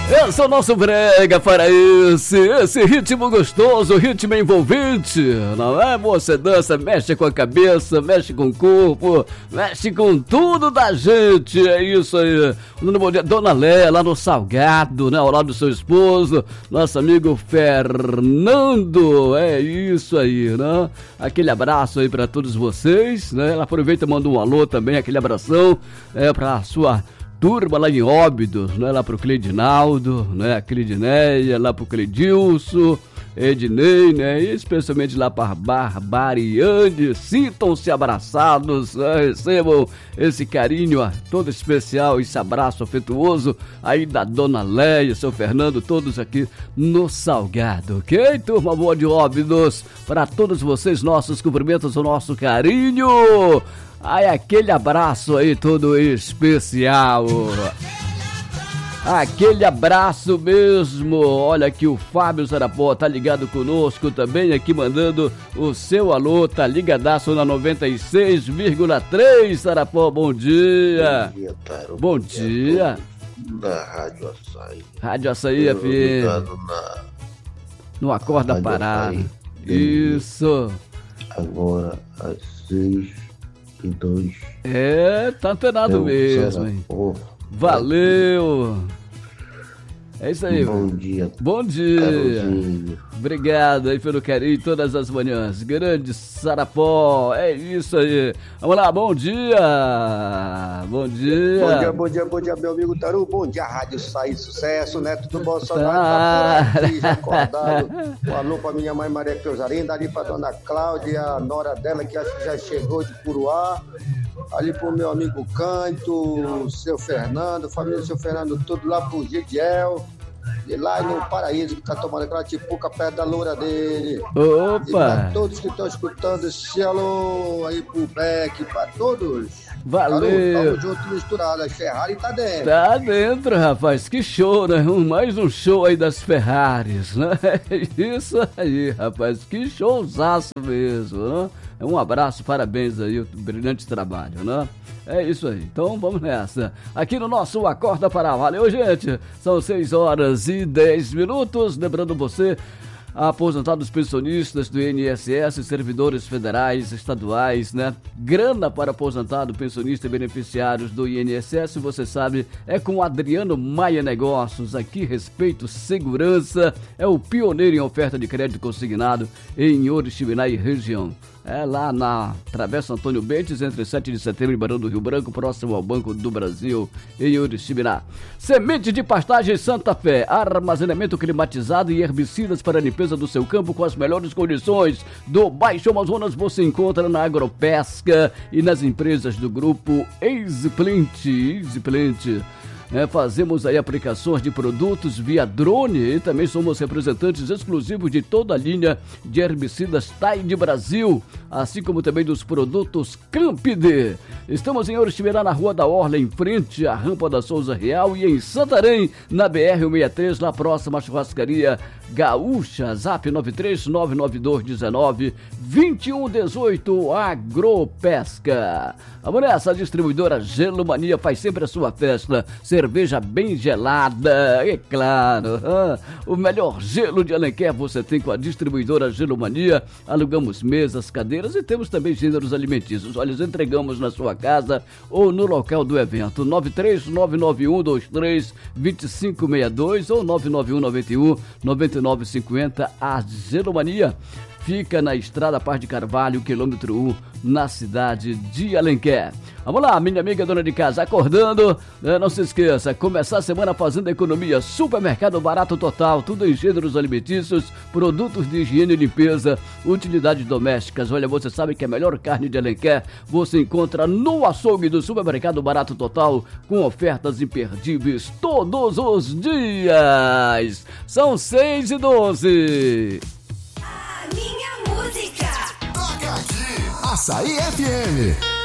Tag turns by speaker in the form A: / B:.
A: Esse é o nosso brega paraense, esse ritmo gostoso, ritmo envolvente, não é? Você dança, mexe com a cabeça, mexe com o corpo, mexe com tudo da gente, é isso aí. Dona Léa, lá no Salgado, né, ao lado do seu esposo, nosso amigo Fernando, é isso aí, né? Aquele abraço aí pra todos vocês, né? Ela aproveita e manda um alô também, aquele abração, pra sua turma lá em Óbidos, né? Lá pro Cleidinaldo, né? A Cleidineia, lá pro Cleidilson, Ednei, né? E especialmente lá para Barbariane. Sintam-se abraçados, né? Recebam esse carinho todo especial, esse abraço afetuoso aí da Dona Léia, seu Fernando, todos aqui no Salgado, ok? Turma boa de Óbidos, para todos vocês, nossos cumprimentos, o nosso carinho. Ai, aquele abraço aí todo especial. Aquele abraço mesmo. Olha aqui o Fábio Sarapó tá ligado conosco também aqui, mandando o seu alô, tá ligadaço na 96,3, Sarapó, bom dia.
B: Bom dia, Tairo.
A: Bom dia.
B: Da Rádio Açaí.
A: Rádio Açaí, FM. No Acorda Parada. Isso.
B: Agora, às 6h02.
A: É, tá antenado mesmo, hein? Valeu! É isso aí.
B: Bom dia.
A: Bom dia.
B: Carolzinho.
A: Obrigado aí pelo carinho todas as manhãs. Grande Sarapó, é isso aí. Vamos lá, bom dia. Bom dia.
C: Bom dia, meu amigo Taru. Bom dia, Rádio Açaí, sucesso, né? Tudo bom? Saudade
A: Tá.
C: aqui, já acordado. Um alô pra minha mãe Maria Cruzarina, ali pra dona Cláudia, a nora dela, que acho que já chegou de Curuá. Ali pro meu amigo Canto, seu Fernando, família do seu Fernando, tudo lá pro Gidiel. E lá no Paraíso, que tá tomando aquela tipuca perto da loura dele.
A: Opa!
C: E pra todos que estão escutando esse alô aí pro Beck, pra todos.
A: Valeu!
C: Tamo junto misturado, a Ferrari tá dentro.
A: Tá dentro, rapaz, que show, né? Mais um show aí das Ferraris, né? Isso aí, rapaz, que showzaço mesmo, né? Um abraço, parabéns aí, brilhante trabalho, né? É isso aí, então vamos nessa. Aqui no nosso Acorda para Valeu, gente, são 6h10. Lembrando você, aposentados pensionistas do INSS, servidores federais, estaduais, né? Grana para aposentado, pensionista e beneficiários do INSS, você sabe, é com Adriano Maia Negócios. Aqui, respeito, segurança, é o pioneiro em oferta de crédito consignado em Oriximiná e região. É lá na Travessa Antônio Bentes, entre 7 de setembro e Barão do Rio Branco, próximo ao Banco do Brasil, em Oriximiná. Semente de pastagem Santa Fé, armazenamento climatizado e herbicidas para a limpeza do seu campo com as melhores condições do Baixo Amazonas você encontra na Agropesca e nas empresas do grupo EasyPlant. Fazemos aí aplicações de produtos via drone e também somos representantes exclusivos de toda a linha de herbicidas Tide Brasil, assim como também dos produtos Campide. Estamos em Oriximiná, na Rua da Orla, em frente à Rampa da Souza Real, e em Santarém, na BR-163, lá próxima à churrascaria Gaúcha. Zap 93992192118, Agropesca. Vamos nessa, a distribuidora Gelo Mania faz sempre a sua festa. Cerveja bem gelada, é claro. O melhor gelo de Alenquer você tem com a distribuidora Gelo Mania. Alugamos mesas, cadeiras e temos também gêneros alimentícios. Olha, entregamos na sua casa ou no local do evento. 93991232562 ou 991919950. A Gelo Mania fica na Estrada Paz de Carvalho, quilômetro 1, na cidade de Alenquer. Vamos lá, minha amiga dona de casa, acordando, não se esqueça, começar a semana fazendo economia. Supermercado Barato Total, tudo em gêneros alimentícios, produtos de higiene e limpeza, utilidades domésticas. Olha, você sabe que a melhor carne de Alenquer você encontra no açougue do Supermercado Barato Total, com ofertas imperdíveis todos os dias. São 6h12.
D: Minha música.
E: Toca aqui, Açaí FM.